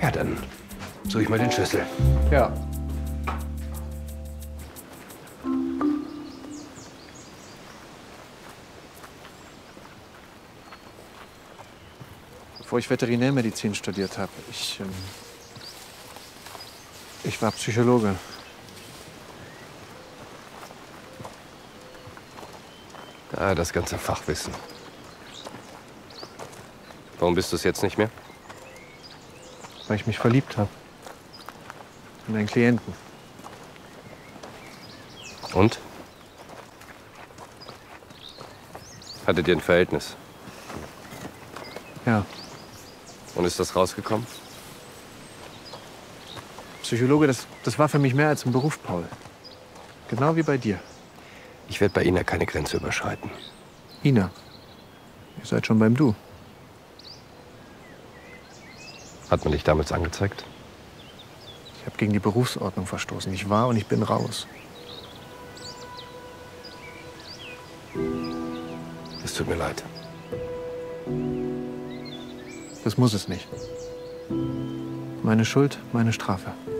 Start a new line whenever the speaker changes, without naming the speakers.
Ja, dann suche ich mal den Schlüssel.
Ja. Bevor ich Veterinärmedizin studiert habe, ich war Psychologe.
Ah, das ganze Fachwissen. Warum bist du es jetzt nicht mehr?
Weil ich mich verliebt habe. In einen Klienten.
Und? Hattet ihr ein Verhältnis?
Ja.
Und ist das rausgekommen?
Psychologe, das war für mich mehr als ein Beruf, Paul. Genau wie bei dir.
Ich werde bei Ina keine Grenze überschreiten.
Ina, ihr seid schon beim Du.
Hat man dich damals angezeigt?
Ich habe gegen die Berufsordnung verstoßen. Ich war und ich bin raus.
Es tut mir leid.
Das muss es nicht. Meine Schuld, meine Strafe.